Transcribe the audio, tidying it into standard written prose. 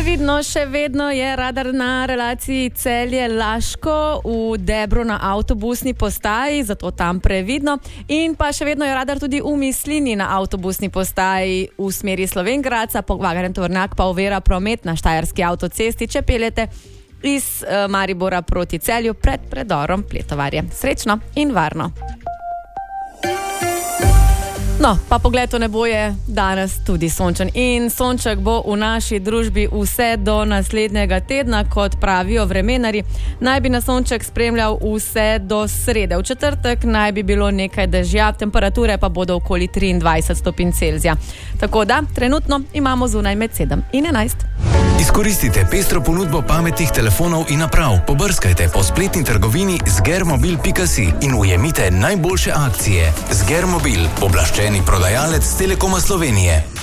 Previdno, še vedno je radar na relaciji Celje-Laško v Debru na avtobusni postaji, zato tam previdno. In pa še vedno je radar tudi v Mislini na avtobusni postaji v smeri Slovenj Gradca, Vagrant Tovornjak pa ovira promet na Štajerski avtocesti, če peljete iz Maribora proti Celju pred predorom Pletovarje. Srečno in varno. No, pa pogled v nebo je danes tudi sončen in sonček bo v naši družbi vse do naslednjega tedna, kot pravijo vremenari. Naj bi nas sonček spremljal vse do srede. V četrtek naj bi bilo nekaj dežja, temperature pa bodo okoli 23 stopinj Celzija. Tako da, trenutno imamo zunaj med 7 in 11. Izkoristite pestro ponudbo pametnih telefonov in naprav. Pobrskajte po spletni trgovini zgermobil.si in ujemite najboljše akcije. Zgermobil, pooblaščeni prodajalec Telekoma Slovenije.